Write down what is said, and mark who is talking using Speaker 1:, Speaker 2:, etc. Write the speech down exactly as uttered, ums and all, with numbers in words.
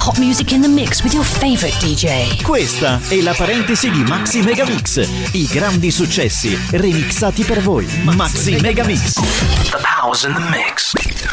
Speaker 1: hot music in the mix with your favorite D J.
Speaker 2: Questa è la parentesi di Maxi Megamix. I grandi successi remixati per voi. Maxi Megamix.
Speaker 3: The power's in the mix.